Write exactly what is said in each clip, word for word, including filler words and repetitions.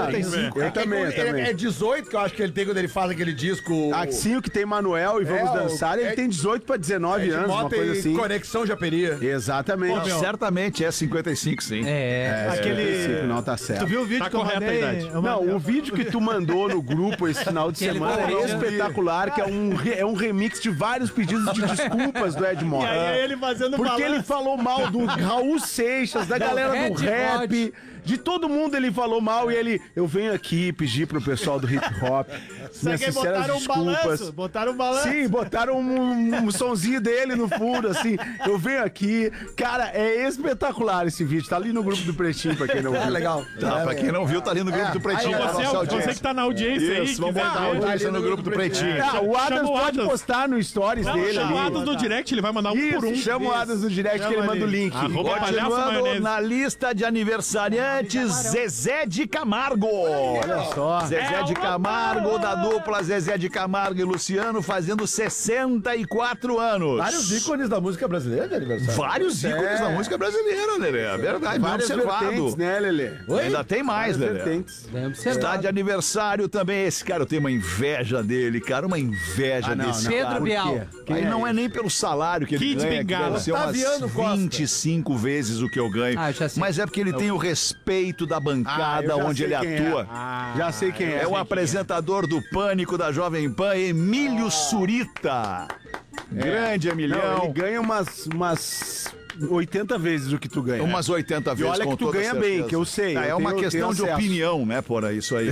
cinquenta e cinco. É, Eu também, eu ele, também. é dezoito que eu acho que ele tem quando ele faz aquele disco. Ah, sim, o que tem Manuel e Vamos É, Dançar, o- ele é- tem dezoito pra dezenove é de anos, uma Mota coisa e assim. Conexão Japeria. Exatamente. Pô, meu. Certamente é cinquenta e cinco, sim. É, Aquele... aquele... Não, tá certo. Tu viu o vídeo Tá que eu correta a mandei? idade. Eu mandei- Não, o vídeo que tu mandou no grupo esse final de ele semana falou, é espetacular, que é um, re- é um remix de vários pedidos de desculpas do Ed E Mota. aí é ele fazendo Porque balanço. ele falou mal do Raul Seixas, da galera do Red rap, de todo mundo ele falou mal e ele, eu venho aqui pedir pro pessoal do hip hop Só minhas que aí sinceras botaram um balanço. desculpas. Botaram um balanço. Sim, botaram um, um sonzinho dele no fundo, assim, eu venho aqui. Cara, é espetacular esse vídeo, tá ali no grupo do Pretinho, pra quem não viu. É legal. Tá, É, pra quem não viu, tá ali no grupo É, do Pretinho. aí, da Você, nossa é- audiência. você que tá na audiência aí, Isso, vamos quiser botar a ver. audiência ali no grupo do Pretinho. Ah, o Adams Chama o pode Adams. postar no stories Não, dele chama o ali. Adams no direct, ele vai mandar um por um. Isso, chama o Adams no direct que ele Chama manda o ali. link. Arroba palhaço Continuando maionese. na lista de aniversariantes, Zezé de Camargo. Olha só. Zezé de Camargo, da dupla Zezé de Camargo e Luciano, fazendo sessenta e quatro anos. Vários ícones da música brasileira de aniversário. Vários ícones da música brasileira, Lelê. É verdade, bem Várias observado. vertentes, né, Lelê? Ainda tem mais, Várias Lelê. vertentes. Bem Está observado. de aniversário também esse cara. Eu tenho uma inveja dele, cara. Uma inveja Ah, não, desse não. cara. Pedro Bial. Quem Aí é não é nem pelo salário que ele Kids ganha, que Bengala. deve ser umas Otaviano Costa. vinte e cinco vezes o que eu ganho. Ah, já sei. Mas é porque ele tem o respeito da Ah, bancada eu já onde sei ele quem atua. É. Já sei quem é. É o apresentador do Pânico da Jovem Pan, Emílio Surita. Grande Não, Emilhão. ele ganha umas, umas oitenta vezes o que tu ganha. Umas oitenta E vezes, olha com que tu toda ganha certeza. bem, que eu sei. É, eu uma tenho- questão tenho de acesso. opinião, né, por aí, isso aí.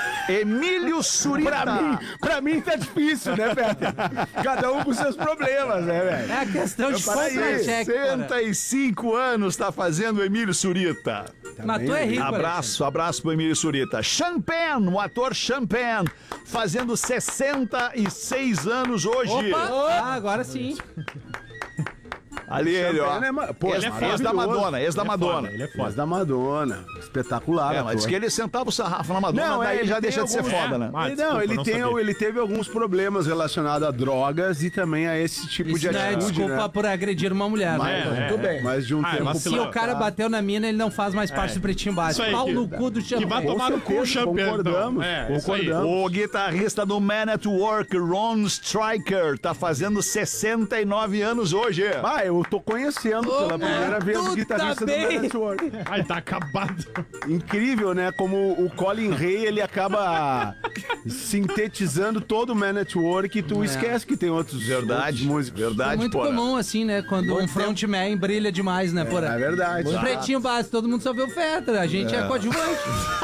Emílio Surita. Pra mim, pra mim tá difícil, né, Peter? Cada um com seus problemas, né, velho? É a questão de Para aí, contra-cheque. sessenta e cinco anos tá fazendo o Emílio Surita. Mas tu é rico, Abraço, abraço pro Emílio Surita. Champagne, o ator Champagne, fazendo sessenta e seis anos hoje. Opa! Ah, agora sim. Ali ele, ó. Champagne é ma- pô, ex, é ex da maravilhoso. Madonna, ex da Madonna. Ele é Voz foda. da Madonna. Espetacular. É, mas diz ator. que ele sentava o sarrafo na Madonna, Não, é, daí ele já tem deixa de ser alguns- foda, né? Ah, Ele- desculpa, não, ele, não tem, sabia. ele teve alguns problemas relacionados a drogas e também a esse tipo Isso de não é atitude, desculpa né? por agredir uma mulher, Mas, né? É, Muito é. bem. mas de um Ah, tempo vacilou. Se o cara bateu na mina, ele não faz mais parte do Pretinho Básico. Isso aí, Pau que- no cu do Que vai Champagne. tomar no cu o certeza, Champagne. concordamos, É, isso aí. concordamos. O guitarrista do Man at Work, Ron Stryker, tá fazendo sessenta e nove anos hoje. Ah, eu tô conhecendo pela primeira vez tu o guitarrista tá do bem. Man at Work. Ai, tá acabado. Incrível, né? Como o Colin Hay, ele acaba sintetizando todo o Man at Work e tu esquece que tem outros, Verdade, outros músicos. É verdade, muito porra. comum, assim, né? Quando um frontman brilha demais, né, porra? É verdade. No Pretinho Básico, todo mundo só vê o Fetra. A gente é, coadjuvante.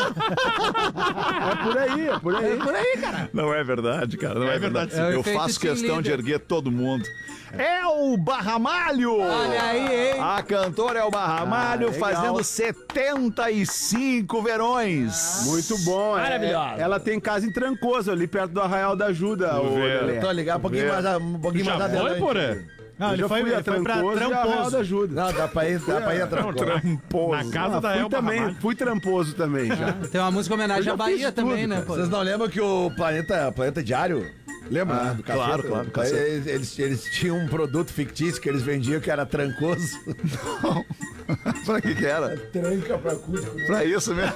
É por aí, é por É aí. por aí, cara. Não é verdade, cara. Não é, É verdade, verdade. sim. É o Eu efeito faço team questão de leader. erguer todo mundo. É o Barramalho! Olha aí, hein? A cantora é o Barramalho, Ah, legal. fazendo setenta e cinco verões. Muito bom. é- Maravilhosa. Ela tem casa em Trancoso, ali perto do Arraial da Ajuda. ô, ver. Lelé. Tô ligado, um pouquinho mais, a- um pouquinho Já mais foi, adelante. porra? Não, Eu ele já foi, fui a ele foi pra Trancoso e Arraial da Tramposo. Ajuda. Não, dá pra ir, dá pra ir a Tramposo. Na casa Ah, da fui Elba também, Ramalho. fui tramposo também já. Tem uma música em homenagem Eu já à Bahia fiz também, tudo, né, cara. pô? Vocês não lembram que o Planeta, Planeta Diário... Lembra, né? Do café? claro, claro, do café. Eles, eles, eles tinham um produto fictício que eles vendiam que era trancoso. Pra que que era? Tranca pra cusco. Pra isso mesmo.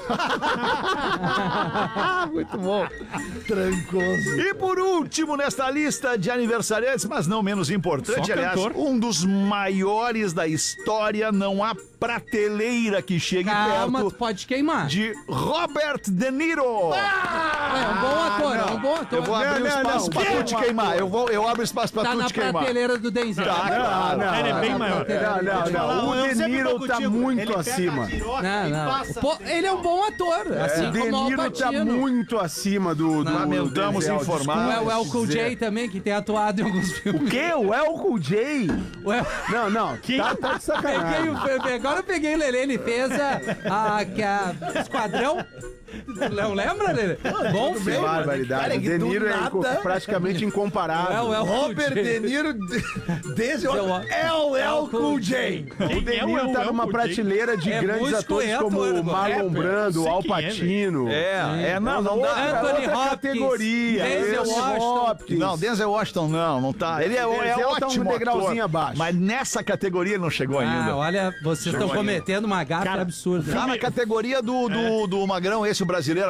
Muito bom. Trancoso. E por último nesta lista de aniversariantes, mas não menos importante, Só aliás, cantor. um dos maiores da história, não há prateleira que chegue Calma, tu perto pode queimar. de Robert De Niro. É um bom ator, é um bom ator. Eu vou abrir Não, o não, espaço não. pra tu te queimar. Eu, vou, eu abro espaço pra Tá tu na te queimar. prateleira do Denzel. Tá, claro. não, Ele é bem Tá na maior. prateleira Não, do não, Denzel. não. Eu O De sempre Niro tô tá contigo. muito Ele pega acima. a giroca Não, e não. passa. Pô, ele é um bom ator, assim De como o Niro Al tá Pacino. muito acima do. do Lamentamos do Denzel, informar. O El Cool dizer. J também, que tem atuado em alguns filmes. O quê? O El Cool J? O El... Não, não. Tá, tá de Peguei sacanagem. o, agora eu peguei o Lelê, ele fez a, a, que a Esquadrão. Não lembra, Lelê? Bom Que filme. barbaridade. Cara, O que De do Niro é inco- nada- praticamente incomparável. É o El Cool Robert J. De Niro, desde o Seu- é o El Cool J. O Quem De é o Niro El- tá El numa Cool J? prateleira de É grandes músico atores e como ator, Marlon rapper. Brando, Não sei Al quem é, Pacino. É, é, não, não outra, dá. Anthony outra Hopkins, categoria. Denzel Denzel Washington. Hopkins. Não, Denzel Washington não, não tá. Ele é, é Denzel tá um ótimo degrauzinho ator, abaixo. mas nessa categoria ele não chegou Ah, ainda. olha, vocês estão cometendo uma gafa Cara, absurda. Tá na categoria do, do, do Magrão, esse o brasileiro.